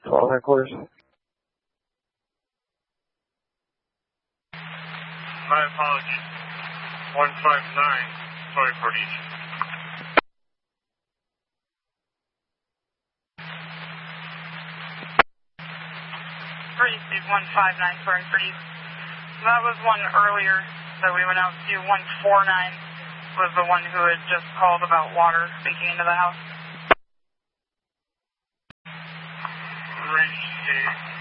All headquarters. My apologies. 159, sorry for these. Receive 159, sorry for these. That was one earlier that we went out to. 149 was the one who had just called about water leaking into the house. Receive.